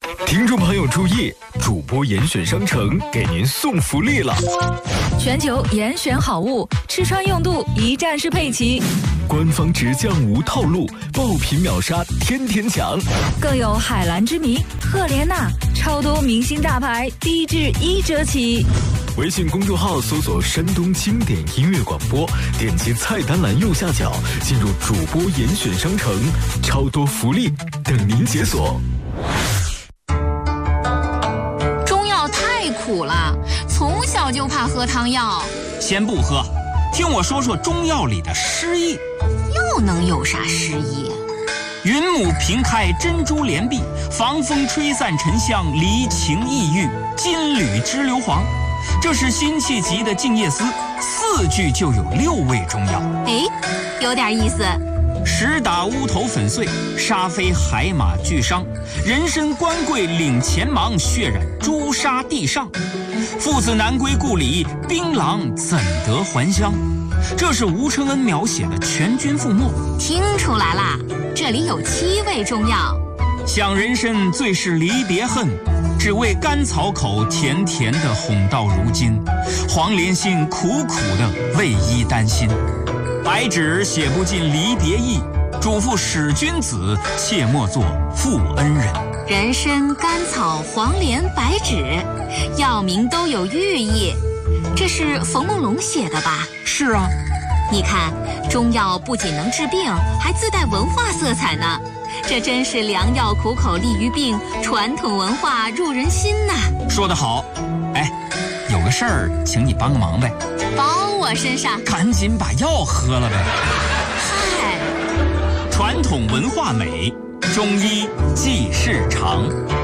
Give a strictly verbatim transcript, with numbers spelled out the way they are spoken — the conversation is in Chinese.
听众朋友注意，主播严选商城给您送福利了！ 全球严选好物，吃穿用度一站式配齐， 官方直降无套路，爆品秒杀天天抢， 更有海蓝之谜、赫莲娜，超多明星大牌，低至一折起。 微信公众号搜索山东经典音乐广播，点击菜单栏右下角进入主播严选商城，超多福利等您解锁。 中药太苦了，从小就怕喝汤药。 先不喝，听我说说中药里的诗意。 又能有啥诗意？ 云母平开珍珠帘碧，防风吹散沉香，离情抑郁，金缕织硫磺。这是辛弃疾的《静夜思》，四句就有六味中药。 哎，有点意思。 石打乌头粉碎，沙飞海马俱伤。人参官桂领前芒，血染朱砂地上。父子难归故里，槟榔怎得还乡？这是吴承恩描写的全军覆没。 听出来啦，这里有七味中药。 想人参最是离别恨，只为甘草口甜甜的哄到如今。黄连心苦苦的为伊担心。白纸写不尽离别意，嘱咐使君子，切莫作负恩人。 人参、甘草、黄连、白芷，药名都有寓意。这是冯梦龙写的吧？ 是啊。 你看，中药不仅能治病，还自带文化色彩呢。这真是良药苦口利于病，传统文化入人心呐。 说得好。哎，有个事儿请你帮个忙呗。 包我身上。 赶紧把药喝了呗。 嗨， 传统文化美，中医济世长。